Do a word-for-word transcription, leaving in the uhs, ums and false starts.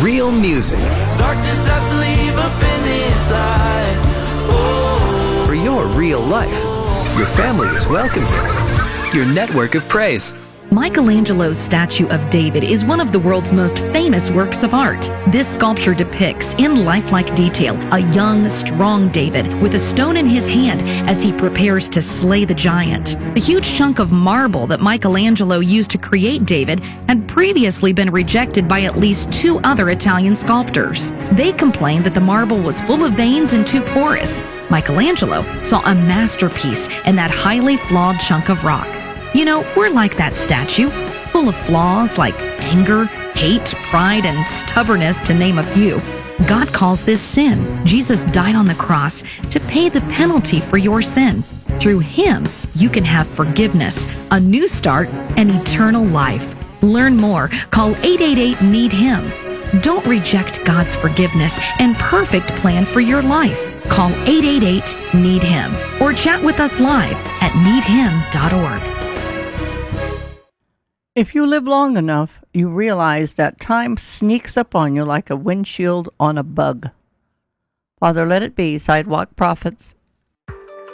real music. Darkness has to leave up in this light. Oh. For your real life, your family is welcome here. Your network of praise. Michelangelo's statue of David is one of the world's most famous works of art. This sculpture depicts, in lifelike detail, a young, strong David with a stone in his hand as he prepares to slay the giant. The huge chunk of marble that Michelangelo used to create David had previously been rejected by at least two other Italian sculptors. They complained that the marble was full of veins and too porous. Michelangelo saw a masterpiece in that highly flawed chunk of rock. You know, we're like that statue, full of flaws like anger, hate, pride, and stubbornness, to name a few. God calls this sin. Jesus died on the cross to pay the penalty for your sin. Through Him, you can have forgiveness, a new start, and eternal life. Learn more. Call eight eight eight, need him. Don't reject God's forgiveness and perfect plan for your life. Call eight eight eight, need him or chat with us live at need him dot org. If you live long enough, you realize that time sneaks up on you like a windshield on a bug. Father Let It Be, Sidewalk Prophets,